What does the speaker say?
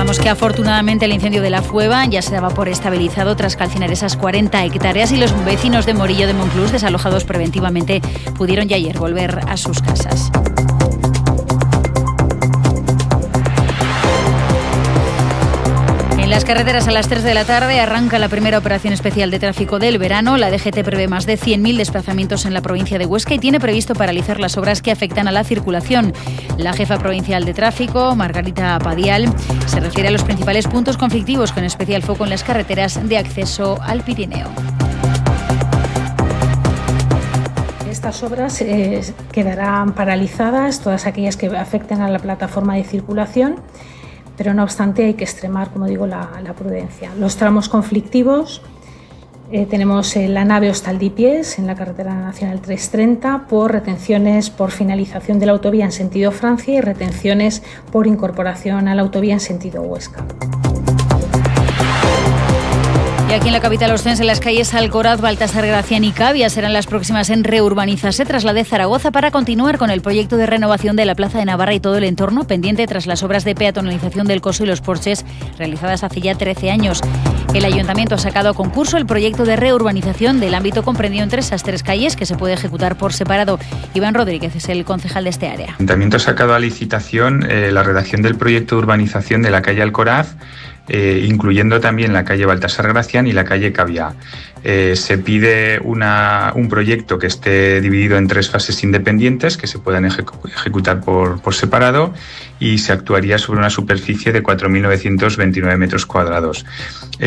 Recordamos que afortunadamente el incendio de La Fueva ya se daba por estabilizado tras calcinar esas 40 hectáreas y los vecinos de Morillo de Monclús, desalojados preventivamente, pudieron ya ayer volver a sus casas. En las carreteras a las 3 de la tarde arranca la primera operación especial de tráfico del verano. La DGT prevé más de 100.000 desplazamientos en la provincia de Huesca y tiene previsto paralizar las obras que afectan a la circulación. La jefa provincial de tráfico, Margarita Padial, se refiere a los principales puntos conflictivos, con especial foco en las carreteras de acceso al Pirineo. Estas obras quedarán paralizadas, todas aquellas que afecten a la plataforma de circulación, pero no obstante hay que extremar, como digo, la prudencia. Los tramos conflictivos, tenemos la nave Hostaldipiés en la carretera nacional 330 por retenciones por finalización de la autovía en sentido Francia y retenciones por incorporación a la autovía en sentido Huesca. Y aquí en la capital ostense, las calles Alcoraz, Baltasar Gracián y Cavia serán las próximas en reurbanizarse tras la de Zaragoza, para continuar con el proyecto de renovación de la Plaza de Navarra y todo el entorno, pendiente tras las obras de peatonalización del Coso y los Porches realizadas hace ya 13 años. El ayuntamiento ha sacado a concurso el proyecto de reurbanización del ámbito comprendido entre esas 3 calles, que se puede ejecutar por separado. Iván Rodríguez es el concejal de este área. El ayuntamiento ha sacado a licitación la redacción del proyecto de urbanización de la calle Alcoraz, incluyendo también la calle Baltasar Gracián y la calle Cavia. Se pide un proyecto que esté dividido en 3 fases independientes que se puedan ejecutar por separado, y se actuaría sobre una superficie de 4.929 metros cuadrados.